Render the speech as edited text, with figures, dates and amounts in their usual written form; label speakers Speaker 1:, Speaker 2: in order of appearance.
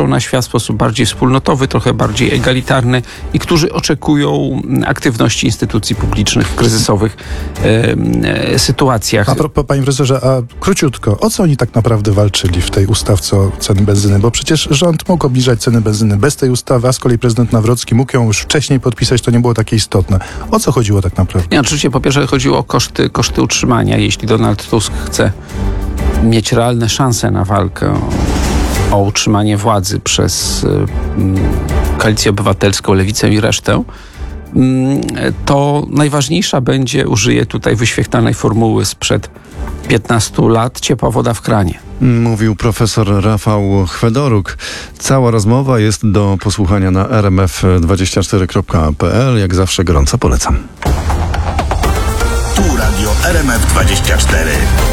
Speaker 1: patrzą na świat w sposób bardziej wspólnotowy, trochę bardziej egalitarny i którzy oczekują aktywności instytucji publicznych w kryzysowych sytuacjach.
Speaker 2: A propos, panie profesorze, a króciutko, o co oni tak naprawdę walczyli w tej ustawce o ceny benzyny? Bo przecież rząd mógł obniżać ceny benzyny bez tej ustawy, a z kolei prezydent Nawrocki mógł ją już wcześniej podpisać, to nie było takie istotne. O co chodziło tak naprawdę?
Speaker 1: Nie, oczywiście po pierwsze chodziło o koszty utrzymania. Jeśli Donald Tusk chce mieć realne szanse na walkę o utrzymanie władzy przez Koalicję Obywatelską, Lewicę i resztę, to najważniejsza będzie, użyję tutaj wyświechtanej formuły sprzed 15 lat, ciepła woda w kranie.
Speaker 3: Mówił profesor Rafał Chwedoruk. Cała rozmowa jest do posłuchania na rmf24.pl. Jak zawsze gorąco polecam.
Speaker 4: Tu Radio RMF24.